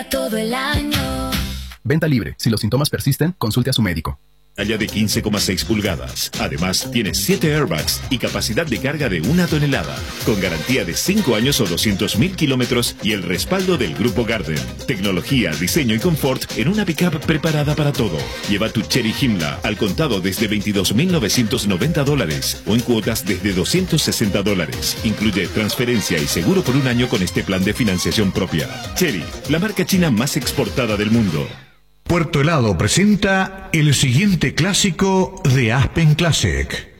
todo el año. Venta libre. Si los síntomas persisten, consulte a su médico. Talla de 15,6 pulgadas. Además, tiene 7 airbags y capacidad de carga de 1 tonelada. Con garantía de 5 años o 200.000 kilómetros y el respaldo del Grupo Garden. Tecnología, diseño y confort en una pickup preparada para todo. Lleva tu Chery Himla al contado desde $22.990 o en cuotas desde $260. Incluye transferencia y seguro por un año con este plan de financiación propia. Chery, la marca china más exportada del mundo. Puerto Helado presenta el siguiente clásico de Aspen Classic.